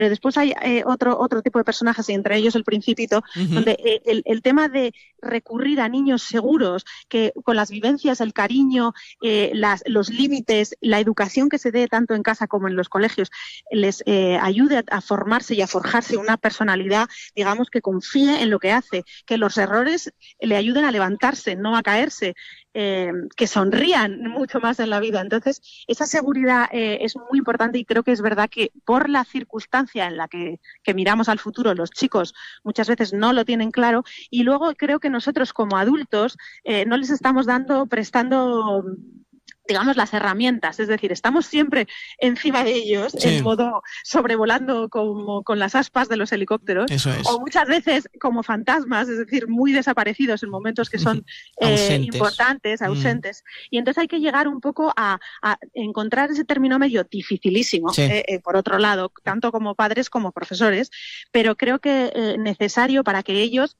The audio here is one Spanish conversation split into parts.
Pero después hay otro tipo de personajes, y entre ellos el Principito, donde el tema de recurrir a niños seguros, que con las vivencias, el cariño, los límites, la educación que se dé tanto en casa como en los colegios, les ayude a formarse y a forjarse una personalidad, digamos, que confíe en lo que hace, que los errores le ayuden a levantarse, no a caerse, que sonrían mucho más en la vida. Entonces, esa seguridad es muy importante, y creo que es verdad que por la circunstancia en la que miramos al futuro, los chicos muchas veces no lo tienen claro, y luego creo que nosotros como adultos no les estamos prestando, digamos, las herramientas, es decir, estamos siempre encima de ellos, Sí. en modo sobrevolando como con las aspas de los helicópteros, Eso es. o muchas veces como fantasmas, es decir, muy desaparecidos en momentos que son Ausentes. importantes, ausentes, y entonces hay que llegar un poco a encontrar ese término medio dificilísimo, Sí. por otro lado, tanto como padres como profesores, pero creo que necesario para que ellos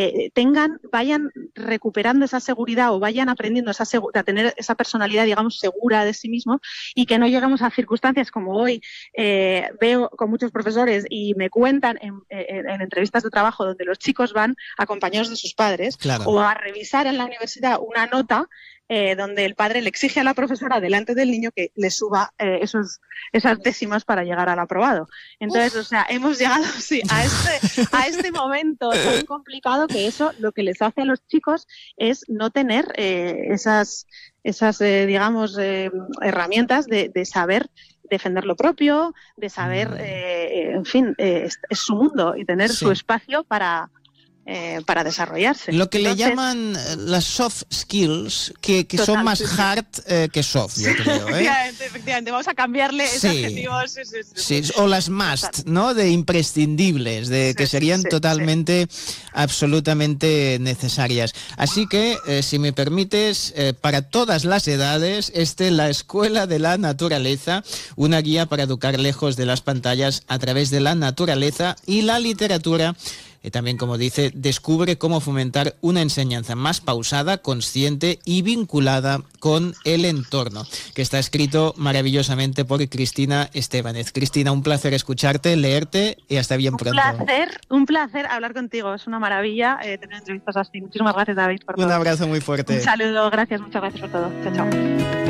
vayan recuperando esa seguridad, o vayan aprendiendo a tener esa personalidad, digamos, segura de sí mismo, y que no lleguemos a circunstancias como hoy veo con muchos profesores y me cuentan en entrevistas de trabajo, donde los chicos van acompañados de sus padres, Claro. o a revisar en la universidad una nota donde el padre le exige a la profesora delante del niño que le suba esas décimas para llegar al aprobado. Entonces, o sea, hemos llegado a este momento tan complicado, que eso lo que les hace a los chicos es no tener esas digamos, herramientas de saber defender lo propio, de saber, en fin, es su mundo, y tener su espacio para desarrollarse. Lo que Entonces, le llaman las soft skills, que son más hard que soft, yo creo. Efectivamente, vamos a cambiarle ese adjetivo. Sí, o las must, ¿no? De imprescindibles, que serían totalmente, absolutamente necesarias. Así que, si me permites, para todas las edades, La Escuela de la Naturaleza, una guía para educar lejos de las pantallas a través de la naturaleza y la literatura. También, como dice, descubre cómo fomentar una enseñanza más pausada, consciente y vinculada con el entorno, que está escrito maravillosamente por Cristina Estébanez. Cristina, un placer escucharte, leerte, y hasta bien pronto. Un placer hablar contigo, es una maravilla tener entrevistas así. Muchísimas gracias, David, por todo. Un abrazo muy fuerte. Un saludo, muchas gracias por todo. Chao, chao.